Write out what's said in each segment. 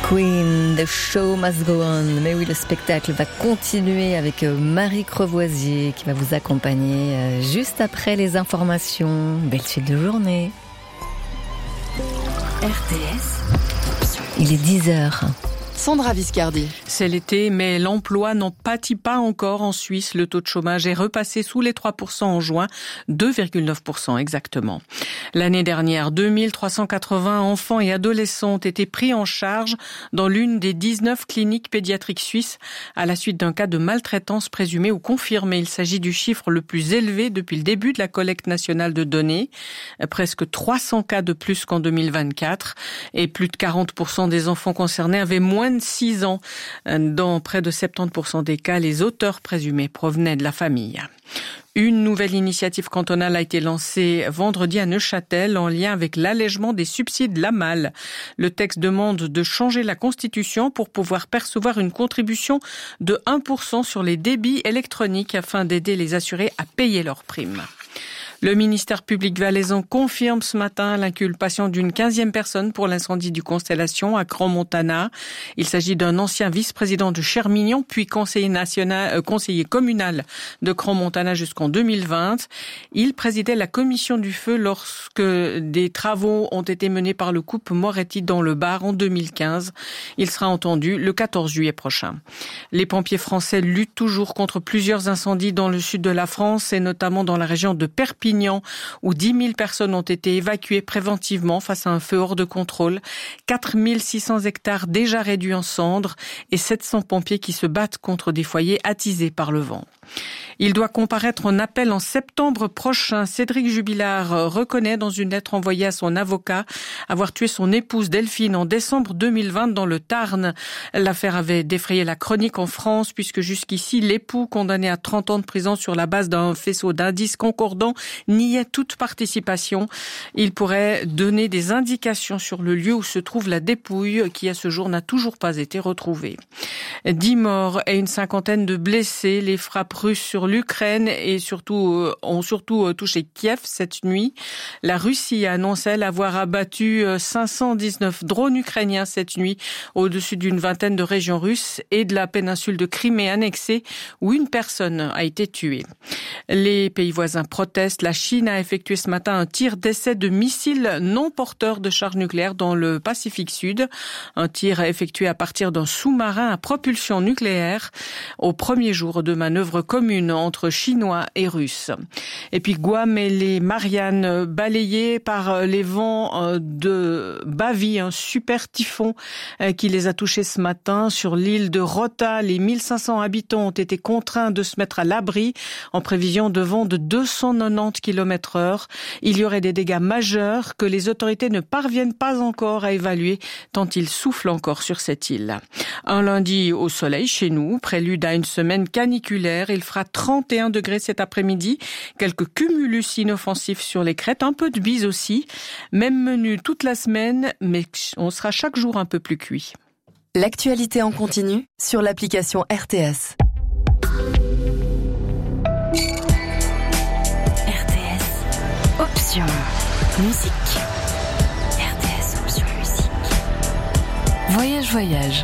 Queen, The Show Must Go On. Mais oui, le spectacle va continuer avec Marie Crevoisier qui va vous accompagner juste après les informations. Belle suite de journée. RTS, il est 10h. Sandra Viscardi. C'est l'été, mais l'emploi n'en pâtit pas encore en Suisse. Le taux de chômage est repassé sous les 3% en juin, 2,9% exactement. L'année dernière, 2380 enfants et adolescents ont été pris en charge dans l'une des 19 cliniques pédiatriques suisses à la suite d'un cas de maltraitance présumée ou confirmée. Il s'agit du chiffre le plus élevé depuis le début de la collecte nationale de données. Presque 300 cas de plus qu'en 2024 et plus de 40% des enfants concernés avaient moins de 6 ans. Dans près de 70% des cas, les auteurs présumés provenaient de la famille. Une nouvelle initiative cantonale a été lancée vendredi à Neuchâtel en lien avec l'allègement des subsides LAMAL. Le texte demande de changer la constitution pour pouvoir percevoir une contribution de 1% sur les débits électroniques afin d'aider les assurés à payer leurs primes. Le ministère public valaisan confirme ce matin l'inculpation d'une 15e personne pour l'incendie du Constellation à Crans-Montana. Il s'agit d'un ancien vice-président de Chermignon, puis conseiller communal de Crans-Montana jusqu'en 2020. Il présidait la commission du feu lorsque des travaux ont été menés par le couple Moretti dans le Var en 2015. Il sera entendu le 14 juillet prochain. Les pompiers français luttent toujours contre plusieurs incendies dans le sud de la France et notamment dans la région de Perpignan, où 10 000 personnes ont été évacuées préventivement face à un feu hors de contrôle, 4 600 hectares déjà réduits en cendres et 700 pompiers qui se battent contre des foyers attisés par le vent. Il doit comparaître en appel en septembre prochain. Cédric Jubilard reconnaît dans une lettre envoyée à son avocat avoir tué son épouse Delphine en décembre 2020 dans le Tarn. L'affaire avait défrayé la chronique en France puisque jusqu'ici, l'époux condamné à 30 ans de prison sur la base d'un faisceau d'indices concordants niait toute participation. Il pourrait donner des indications sur le lieu où se trouve la dépouille qui à ce jour n'a toujours pas été retrouvée. 10 morts et une cinquantaine de blessés. Les frappes russes sur l'Ukraine et ont surtout touché Kiev cette nuit. La Russie a annoncé avoir abattu 519 drones ukrainiens cette nuit au-dessus d'une vingtaine de régions russes et de la péninsule de Crimée annexée où une personne a été tuée. Les pays voisins protestent. La Chine a effectué ce matin un tir d'essai de missiles non porteurs de charge nucléaire dans le Pacifique Sud. Un tir effectué à partir d'un sous-marin à propulsion nucléaire au premier jour de manœuvre commune entre Chinois et Russes. Et puis Guam et les Mariannes balayées par les vents de Bavi, un super typhon qui les a touchés ce matin sur l'île de Rota. Les 1500 habitants ont été contraints de se mettre à l'abri en prévision de vents de 290 km/h. Il y aurait des dégâts majeurs que les autorités ne parviennent pas encore à évaluer tant il souffle encore sur cette île. Un lundi au soleil chez nous, prélude à une semaine caniculaire. Il fera 31 degrés cet après-midi. Quelques cumulus inoffensifs sur les crêtes, un peu de bise aussi. Même menu toute la semaine, mais on sera chaque jour un peu plus cuit. L'actualité en continu sur l'application RTS. RTS, option musique. RTS, option musique. Voyage.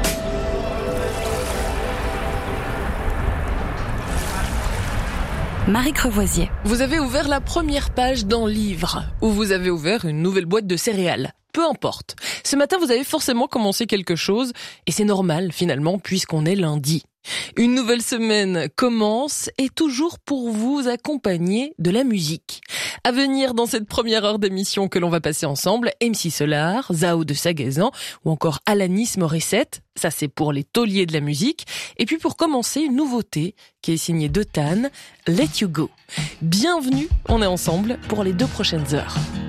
Marie Crevoisier. Vous avez ouvert la première page d'un livre ou vous avez ouvert une nouvelle boîte de céréales. Peu importe. Ce matin, vous avez forcément commencé quelque chose et c'est normal finalement puisqu'on est lundi. Une nouvelle semaine commence et toujours pour vous accompagner de la musique. À venir dans cette première heure d'émission que l'on va passer ensemble, MC Solar, Zao de Sagazan ou encore Alanis Morissette. Ça, c'est pour les tauliers de la musique. Et puis pour commencer, une nouveauté qui est signée de Tan, Let You Go. Bienvenue, on est ensemble pour les 2 prochaines heures.